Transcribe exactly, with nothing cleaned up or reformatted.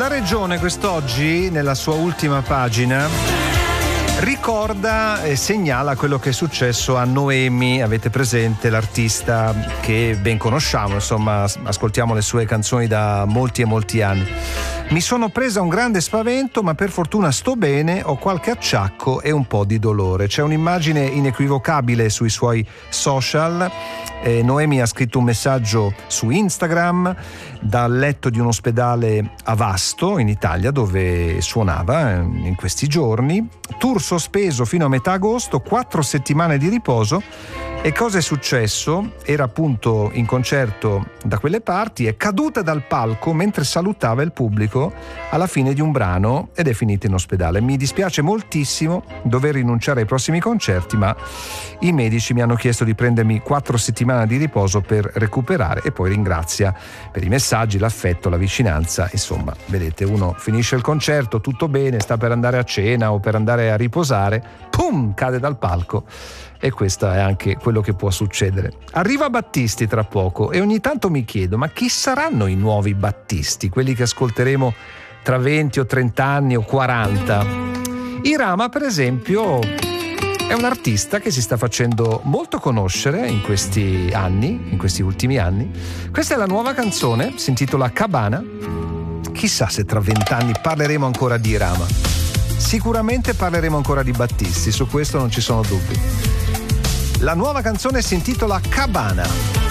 La Regione quest'oggi, nella sua ultima pagina, ricorda e segnala quello che è successo a Noemi. Avete presente l'artista che ben conosciamo, insomma, ascoltiamo le sue canzoni da molti e molti anni. Mi sono presa un grande spavento, ma per fortuna sto bene, ho qualche acciacco e un po' di dolore. C'è un'immagine inequivocabile sui suoi social. Eh, Noemi ha scritto un messaggio su Instagram dal letto di un ospedale a Vasto, in Italia, dove suonava in questi giorni. Tour sospeso fino a metà agosto, quattro settimane di riposo. E cosa è successo? Era appunto in concerto da quelle parti, è caduta dal palco mentre salutava il pubblico alla fine di un brano ed è finita in ospedale. Mi dispiace moltissimo dover rinunciare ai prossimi concerti, ma i medici mi hanno chiesto di prendermi quattro settimane di riposo per recuperare, e poi ringrazia per i messaggi, l'affetto, la vicinanza. Insomma, vedete, uno finisce il concerto, tutto bene, sta per andare a cena o per andare a riposare, pum, cade dal palco. E questo è anche quello che può succedere. Arriva Battisti tra poco e ogni tanto mi chiedo, ma chi saranno i nuovi Battisti? Quelli che ascolteremo tra venti o trenta anni o quaranta? Irama, per esempio, è un artista che si sta facendo molto conoscere in questi anni, in questi ultimi anni. Questa è la nuova canzone, si intitola Cabana. Chissà se tra vent'anni parleremo ancora di Irama. Sicuramente parleremo ancora di Battisti, su questo non ci sono dubbi. La nuova canzone si intitola Cabana.